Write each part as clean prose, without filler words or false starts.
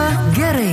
gerai.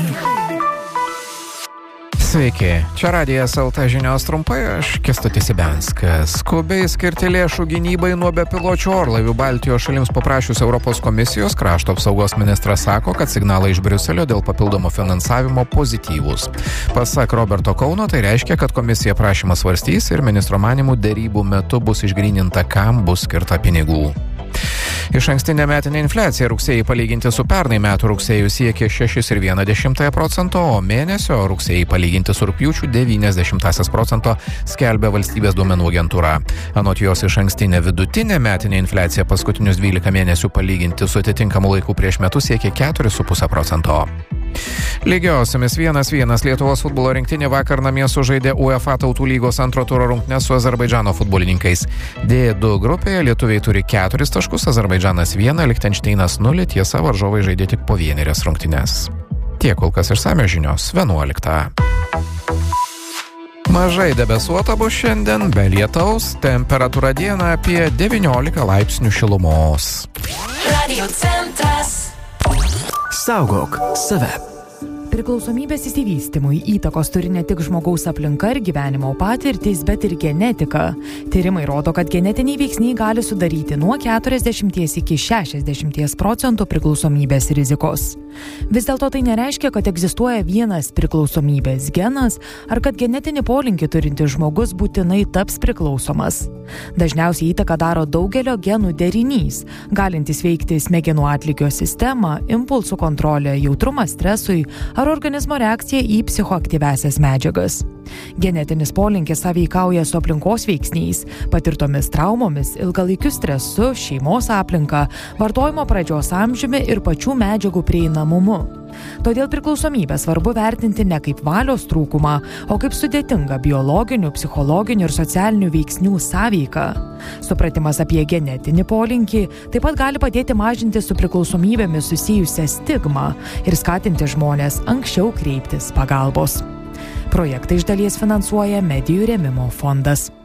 Sveiki, čia Radijas LT žinios trumpai, aš Kęstutis Ibenskas. Skubiai skirti lėšų gynybai nuo bepiločių orlaivių Baltijos šalims paprašius Europos komisijos, krašto apsaugos ministras sako, kad signalai iš Briuselio dėl papildomo finansavimo pozityvūs. Pasak Roberto Kauno, tai reiškia, kad komisija prašymą svarstys ir ministro manimų derybų metu bus išgryninta, kam bus skirta pinigų. Išankstinė metinė infliacija rugsėjį palyginti su pernai metų rugsėjų siekė 6,1%, o mėnesio rugsėjį palyginti su rugpjūčiu 0,9%, skelbia valstybės duomenų agentūra. Anot jos išankstinė vidutinė metinė infliacija paskutinius 12 mėnesių palyginti su atitinkamu laiku prieš metus siekė 4,5%. Lygiosiomis 1-1 Lietuvos futbolo rinktinė vakar namie sužaidė UEFA tautų lygos antro turo rungtynes su Azerbaidžano futbolininkais. D2 grupėje lietuviai turi 4 taškus, Azerbaidžanas 1, Lichtenšteinas 0, tiesa varžovai žaidė tik po 1 rungtynes. Tiek kol kas išsamios žinios 11. Mažai debesuota bus šiandien, be lietaus, temperatūra dieną apie 19 laipsnių šilumos. Radio centras. Saugok save. Priklausomybės išsivystymui įtakos turi ne tik žmogaus aplinka ir gyvenimo patirtys, bet ir genetika. Tyrimai rodo, kad genetiniai veiksniai gali sudaryti nuo 40 iki 60% priklausomybės rizikos. Vis dėlto tai nereiškia, kad egzistuoja vienas priklausomybės genas ar kad genetinį polinkį turintis žmogus būtinai taps priklausomas. Dažniausiai įtaką daro daugelio genų derinys, galintis veikti smegenų atlygio sistemą, impulsų kontrolę, jautrumą stresui ar organizmo reakcija į psichoaktyviąsias medžiagas. Genetinis polinkis sąveikauja su aplinkos veiksniais, patirtomis traumomis, ilgalaikiu stresu, šeimos aplinka, vartojimo pradžios amžiumi ir pačių medžiagų prieinamumu. Todėl priklausomybę svarbu vertinti ne kaip valios trūkumą, o kaip sudėtingą biologinių, psichologinių ir socialinių veiksnių sąveiką. Supratimas apie genetinį polinkį taip pat gali padėti mažinti su priklausomybėmis susijusią stigmą ir skatinti žmones anksčiau kreiptis pagalbos. Projektą iš dalies finansuoja Medijų rėmimo fondas.